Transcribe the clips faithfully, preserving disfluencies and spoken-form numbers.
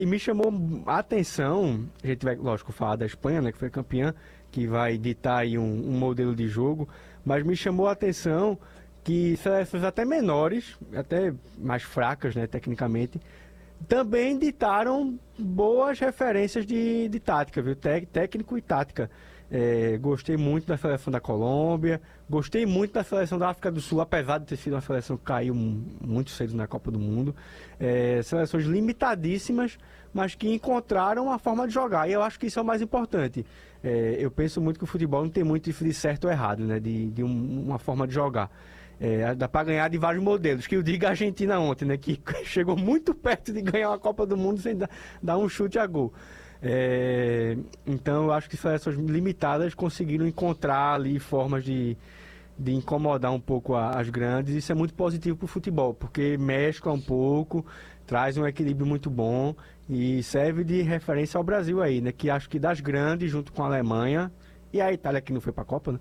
E me chamou a atenção, a gente vai, lógico, falar da Espanha, né, que foi campeã, que vai ditar aí um, um modelo de jogo, mas me chamou a atenção que seleções até menores, até mais fracas, né, tecnicamente, também ditaram boas referências de, de tática, viu? Tec, técnico e tática. É, gostei muito da seleção da Colômbia, gostei muito da seleção da África do Sul, apesar de ter sido uma seleção que caiu muito cedo na Copa do Mundo. É, seleções limitadíssimas, mas que encontraram uma forma de jogar, e eu acho que isso é o mais importante. É, eu penso muito que o futebol não tem muito isso de certo ou errado, né? de, de um, uma forma de jogar. É, dá para ganhar de vários modelos, que eu digo a Argentina ontem, né, que chegou muito perto de ganhar uma Copa do Mundo sem dar, dar um chute a gol. É, então eu acho que seleções limitadas conseguiram encontrar ali formas de, de incomodar um pouco a, as grandes. Isso é muito positivo para o futebol, porque mescla um pouco, traz um equilíbrio muito bom e serve de referência ao Brasil aí, né, que acho que das grandes, junto com a Alemanha e a Itália, que não foi para a Copa, né,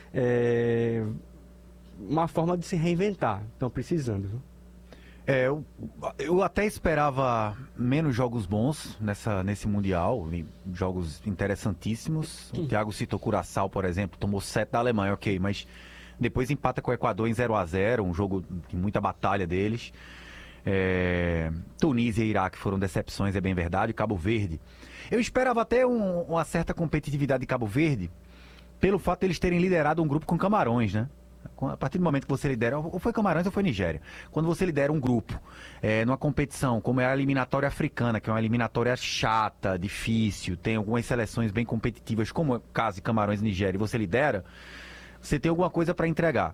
é uma forma de se reinventar. Estão precisando, viu? É, eu, eu até esperava menos jogos bons nessa, nesse Mundial, jogos interessantíssimos. O Thiago citou Curaçao, por exemplo, tomou sete da Alemanha, ok, mas depois empata com o Equador em zero a zero, um jogo de muita batalha deles. É, Tunísia e Iraque foram decepções, é bem verdade. Cabo Verde, eu esperava até um, uma certa competitividade de Cabo Verde, pelo fato de eles terem liderado um grupo com Camarões, né? A partir do momento que você lidera, ou foi Camarões ou foi Nigéria, quando você lidera um grupo é, numa competição como é a eliminatória africana, que é uma eliminatória chata, difícil, tem algumas seleções bem competitivas, como é o caso de Camarões e Nigéria, e você lidera, você tem alguma coisa para entregar.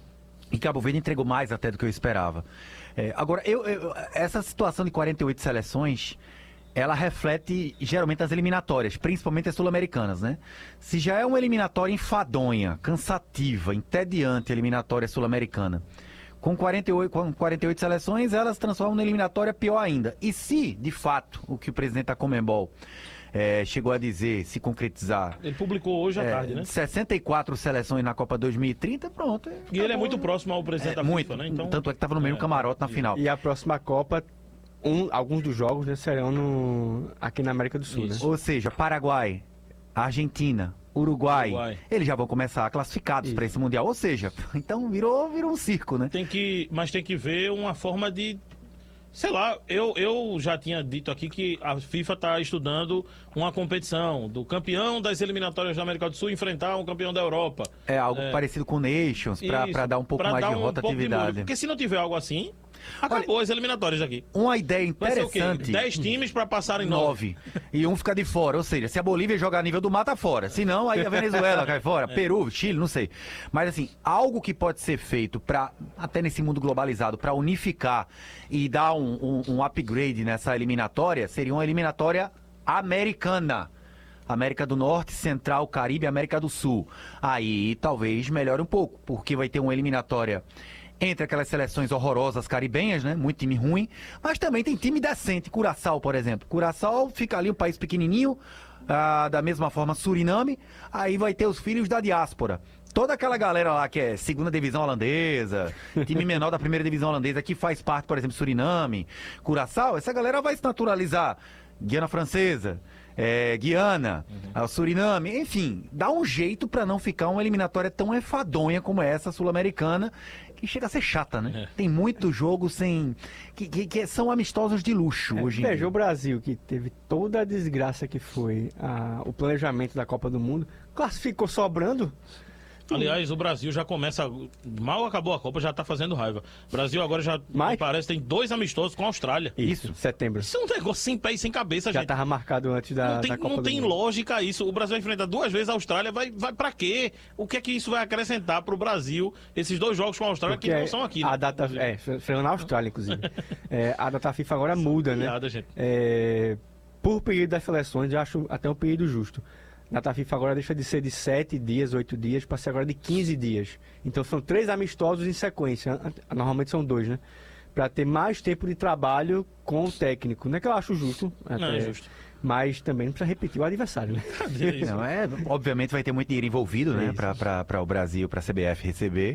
E Cabo Verde entregou mais até do que eu esperava. É, agora, eu, eu, essa situação de quarenta e oito seleções, ela reflete geralmente as eliminatórias, principalmente as sul-americanas, né? Se já é uma eliminatória enfadonha, cansativa, entediante a eliminatória sul-americana, com quarenta e oito, com quarenta e oito seleções, elas transformam na eliminatória pior ainda. E se, de fato, o que o presidente da Conmebol é, chegou a dizer, se concretizar... Ele publicou hoje à é, tarde, né? sessenta e quatro seleções na Copa dois mil e trinta, pronto. E ele é muito próximo ao presidente é, da muito, FIFA, né? Então, tanto é que estava no mesmo é, camarote na final. E a próxima Copa... Um, alguns dos jogos, né, serão no, aqui na América do Sul, né? Ou seja, Paraguai, Argentina, Uruguai, Uruguai. eles já vão começar classificados para esse Mundial. Ou seja, então virou, virou um circo, né? Tem que, mas tem que ver uma forma de... Sei lá, eu, eu já tinha dito aqui que a FIFA está estudando uma competição do campeão das eliminatórias da América do Sul enfrentar um campeão da Europa. É algo É. parecido com o Nations, para dar um pouco pra mais dar de um pouco de rotatividade. molho. Porque se não tiver algo assim, acabou as eliminatórias aqui. Uma ideia Vai ser o quê? interessante... dez times para passar em nove. Nove. E um fica de fora. Ou seja, se a Bolívia jogar a nível do mar, tá fora. Se não, aí a Venezuela cai fora. Peru, Chile, não sei. Mas assim, algo que pode ser feito para, até nesse mundo globalizado, para unificar e dar um, um, um upgrade nessa eliminatória, seria uma eliminatória americana. América do Norte, Central, Caribe, América do Sul. Aí talvez melhore um pouco, porque vai ter uma eliminatória entre aquelas seleções horrorosas caribenhas, né? Muito time ruim, mas também tem time decente. Curaçao, por exemplo. Curaçao fica ali um país pequenininho, ah, da mesma forma Suriname, aí vai ter os filhos da diáspora. Toda aquela galera lá que é segunda divisão holandesa, time menor da primeira divisão holandesa, que faz parte, por exemplo, Suriname, Curaçao, essa galera vai se naturalizar. Guiana Francesa, é, Guiana, uhum. Suriname, enfim, dá um jeito para não ficar uma eliminatória tão enfadonha como essa sul-americana, que chega a ser chata, né? É. Tem muito jogo sem... que, que, que são amistosos de luxo é, hoje em veja, dia. o Brasil, que teve toda a desgraça que foi a, o planejamento da Copa do Mundo, classificou sobrando. Aliás, o Brasil já começa... Mal acabou a Copa, já tá fazendo raiva. O Brasil agora já, Mas... parece, tem dois amistosos com a Austrália. Isso, setembro. Isso é um negócio sem pé e sem cabeça, já gente. Já tava marcado antes da, não tem, da Copa Não do tem Mundo. lógica isso. O Brasil vai enfrentar duas vezes a Austrália. Vai, vai pra quê? O que é que isso vai acrescentar pro Brasil? Esses dois jogos com a Austrália Porque que não são aqui, né? A data... É, foi na Austrália, inclusive. é, a data FIFA agora muda, né? Piada, gente. É, por pedido das seleções, eu acho até um período justo. A data FIFA agora deixa de ser de sete dias, oito dias, para ser agora de quinze dias. Então são três amistosos em sequência. Normalmente são dois, né? Para ter mais tempo de trabalho com o técnico. Não é que eu acho justo. Até, não é justo. Mas também não precisa repetir o adversário, né? Não, é, obviamente vai ter muito dinheiro envolvido, né? Para o Brasil, para a C B F receber.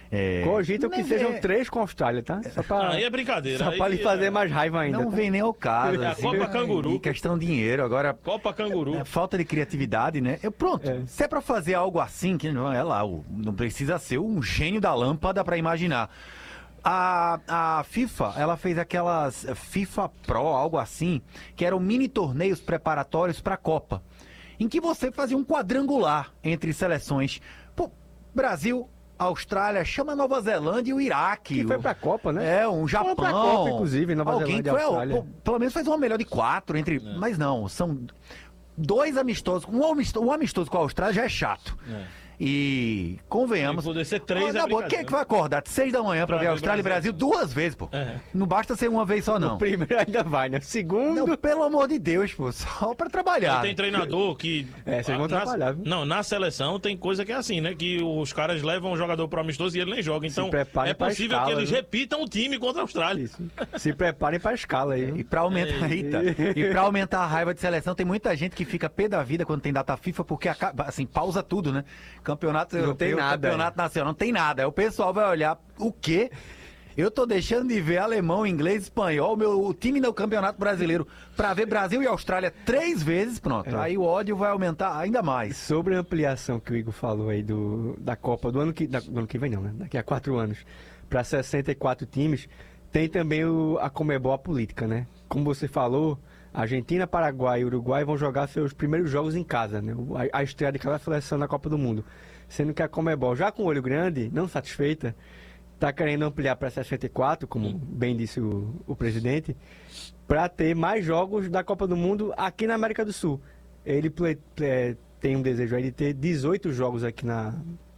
É, Cogitam que nem sejam vem- três com a Austrália, tá? Só pra, Aí é brincadeira. só pra aí lhe fazer é- mais raiva ainda. Não tá? vem nem ao caso. É a assim, Copa né? Canguru. E questão de dinheiro. Agora, Copa Canguru. é, falta de criatividade, né? Eu, pronto, É. se é pra fazer algo assim, que não é lá, o- não precisa ser um gênio da lâmpada pra imaginar. A, a FIFA, ela fez aquelas FIFA Pro, algo assim, que eram mini torneios preparatórios pra Copa, em que você fazia um quadrangular entre seleções. Pô, Brasil, Austrália, chama Nova Zelândia e o Iraque. Que foi o- pra Copa, né? É, um Japão. pra Copa, inclusive, Nova Alguém Zelândia e foi, Austrália. pô, pelo menos faz uma melhor de quatro entre, mas não, são dois amistosos, um amistoso, um amistoso com a Austrália já é chato. É. E convenhamos. Se poder ser três, Olha, é na boa, quem é que vai acordar de seis da manhã pra Pra ver ver Austrália e Brasil. Brasil duas vezes, pô? É. Não basta ser uma vez só, não. O primeiro ainda vai, né? O segundo. Não, pelo amor de Deus, pô, só pra trabalhar. Tem treinador que. É, vocês vão na- trabalhar, viu? Não, na seleção tem coisa que é assim, né? Que os caras levam o jogador pro amistoso e ele nem joga. Então preparem é pra possível escala, que eles viu? repitam o time contra a Austrália. Isso. Se preparem pra escala aí. E viu? pra aumentar, eita, e pra aumentar a raiva de seleção, tem muita gente que fica pé da vida quando tem data FIFA, porque acaba, assim, pausa tudo, né? Campeonato Não europeu, tem nada, campeonato nacional, não tem nada. Aí o pessoal vai olhar, o quê? Eu tô deixando de ver alemão, inglês, espanhol, meu, o time no Campeonato Brasileiro, pra ver Brasil e Austrália três vezes, pronto. É. Aí o ódio vai aumentar ainda mais. Sobre a ampliação que o Igor falou aí do, da Copa do ano que, da- do ano que vem, não, né? Daqui a quatro anos, para sessenta e quatro times, tem também o, a Conmebol a política, né? Como você falou, Argentina, Paraguai e Uruguai vão jogar seus primeiros jogos em casa, né? O- A, a estreia de cada seleção na Copa do Mundo. Sendo que a Conmebol, já com o olho grande, não satisfeita, está querendo ampliar para sessenta e quatro, como bem disse o, o presidente, para ter mais jogos da Copa do Mundo aqui na América do Sul. Ele ple- ple- tem um desejo aí de ter dezoito jogos aqui na,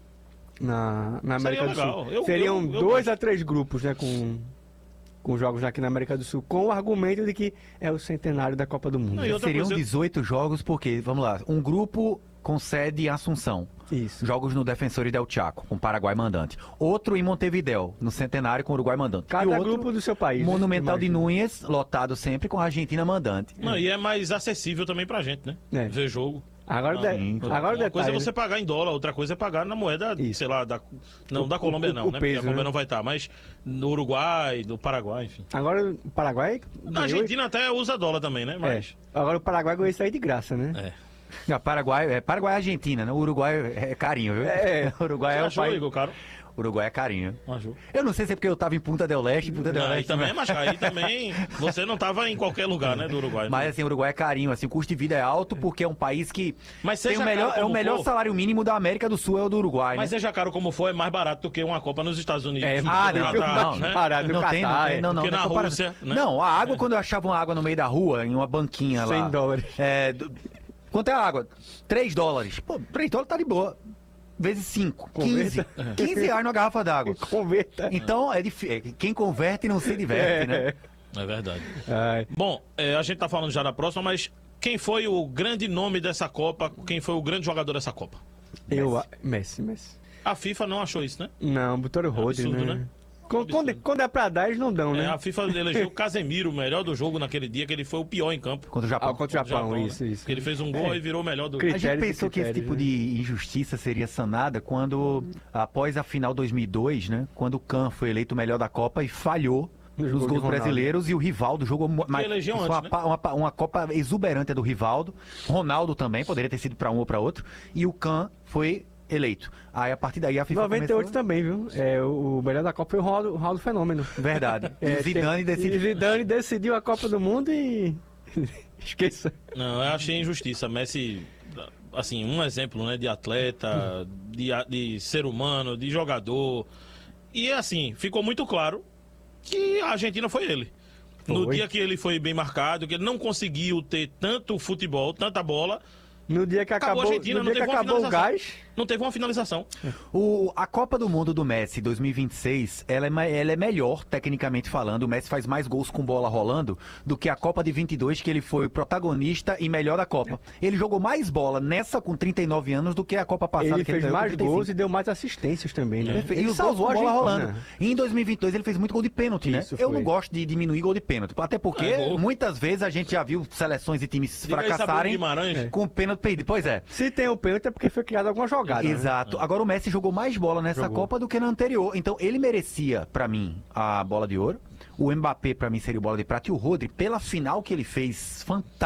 na, na América do legal. Sul. Eu- Seriam eu- eu dois gosto. a três grupos, né, com, com jogos aqui na América do Sul, com o argumento de que é o centenário da Copa do Mundo. Não, e outra Seriam coisa, eu- dezoito jogos, porque, vamos lá, um grupo com sede em Assunção. Isso. Jogos no Defensores del Chaco, com Paraguai mandante. Outro em Montevidéu, no Centenário, com Uruguai mandante. Cada e outro, grupo do seu país. né? Monumental de Imagina. Núñez, lotado sempre, com a Argentina mandante. Não, e é mais acessível também pra gente, né? É. Ver jogo. Agora, o Não, de- sim. agora o Uma coisa é detalhe, você pagar em dólar, outra coisa é pagar na moeda, Isso. sei lá, da, não, O- da Colômbia o- não, o né? peso, Porque a Colômbia né? não vai estar, mas no Uruguai, no Paraguai, enfim. agora o Paraguai... Na Argentina até usa dólar também, né? É. Mas. Agora o Paraguai ganhou isso aí de graça, né? É. Ah, Paraguai, é, Paraguai é Argentina, né? O Uruguai é carinho, viu? É. O Uruguai Você é o achou, país. Igor, caro? Uruguai é carinho. Não achou? Eu não sei se é porque eu tava em Punta del Leste, Punta del Não, aí Leste. também, mas... mas aí também você não tava em qualquer lugar, né, do Uruguai. Mas assim, o Uruguai é carinho, assim, o custo de vida é alto porque é um país que Mas tem seja o melhor, caro é o como melhor for, salário mínimo da América do Sul, é o do Uruguai, Mas né? seja caro como for, é mais barato do que uma Copa nos Estados Unidos. É, do Ah, que não, lá não, atrás, não, né? Parado no não tem, não Catar, tem, não, não. Porque não é na comparação. Rússia, né? Não, a água, quando eu achava uma água no meio da rua, em uma banquinha lá. cem dólares. É, do- quanto é a água? três dólares. Pô, três dólares tá de boa. Vezes cinco. quinze. Converta. quinze reais numa garrafa d'água. Converta. Então, é difícil. Quem converte não se diverte, né? É verdade. Ai, Bom, é, a gente tá falando já da próxima, mas quem foi o grande nome dessa Copa? Quem foi o grande jogador dessa Copa? eu... a- Messi, Messi. A FIFA não achou isso, né? Não, botaram o Rodri, absurdo, né? né? Quando, quando, quando é pra dar, eles não dão, É, né? a FIFA elegeu o Casemiro, o melhor do jogo naquele dia, que ele foi o pior em campo. Contra o Japão. Ah, contra o Japão, Japão, isso, né? isso. Que ele fez um gol É. e virou o melhor do Cri- A gente Critérios e pensou que esse critérios, tipo né? de injustiça seria sanada quando, após a final dois mil e dois, né? Quando o Kahn foi eleito o melhor da Copa e falhou Nos nos gols de gols Ronaldo. brasileiros e o Rivaldo jogou mo- mas elegeu foi antes, uma, né? pa- uma, pa- uma Copa exuberante do Rivaldo. Ronaldo também, poderia ter sido para um ou para outro. E o Kahn foi eleito. Aí a partir daí a FIFA noventa e oito começou... também, viu? É, o, o melhor da Copa foi o Ronaldo, o Ronaldo Fenômeno. Verdade. E É, o Zidane tem- decidiu. E Zidane decidiu a Copa do Mundo e... Esqueça. Não, eu achei injustiça. Messi, assim, um exemplo, né, de atleta, de, a- de ser humano, de jogador. E assim, ficou muito claro que a Argentina foi ele. No Foi. dia que ele foi bem marcado, que ele não conseguiu ter tanto futebol, tanta bola, No dia que Acabou a acabou, Argentina, no não dia que teve uma acabou o finalização. gás, não teve uma finalização. O, a Copa do Mundo do Messi dois mil e vinte e seis, ela é, ma- ela é melhor, tecnicamente falando. O Messi faz mais gols com bola rolando do que a Copa de vinte e dois, que ele foi protagonista e melhor da Copa. Ele jogou mais bola nessa com trinta e nove anos do que a Copa passada. ele que ele fez ganhou com mais trinta e cinco. gols e deu mais assistências também, né? Perfeito. E Ele os gols salvou com a bola rolando. Argentina. E em dois mil e vinte e dois ele fez muito gol de pênalti, né? Isso Eu foi. não gosto de diminuir gol de pênalti. Até porque É, gol. muitas vezes a gente já viu seleções e times Diga aí, Sabino fracassarem Guimarães. com pênalti perdido. Pois é. Se tem o pênalti é porque foi criada alguma jogada. jogada. Né? Exato. Agora o Messi jogou mais bola nessa Jogou. Copa do que na anterior. Então ele merecia, pra mim, a bola de ouro. O Mbappé, pra mim, seria o bola de prata. E o Rodri, pela final que ele fez, fantástica.